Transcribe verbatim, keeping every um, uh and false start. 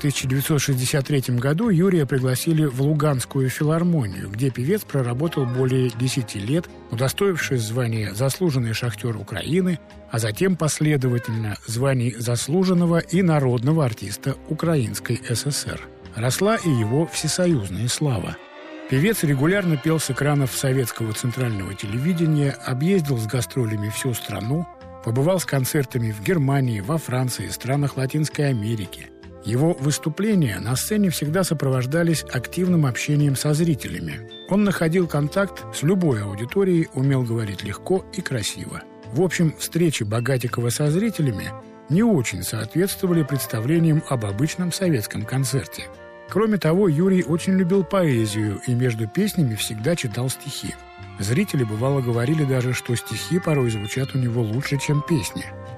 тысяча девятьсот шестьдесят третьем году Юрия пригласили в Луганскую филармонию, где певец проработал более десяти лет, удостоившись звания «Заслуженный шахтер Украины», а затем последовательно званий заслуженного и народного артиста Украинской ССР. Росла и его всесоюзная слава. Певец регулярно пел с экранов советского центрального телевидения, объездил с гастролями всю страну, побывал с концертами в Германии, во Франции, странах Латинской Америки. Его выступления на сцене всегда сопровождались активным общением со зрителями. Он находил контакт с любой аудиторией, умел говорить легко и красиво. В общем, встречи Богатикова со зрителями не очень соответствовали представлениям об обычном советском концерте. Кроме того, Юрий очень любил поэзию и между песнями всегда читал стихи. Зрители, бывало, говорили даже, что стихи порой звучат у него лучше, чем песни.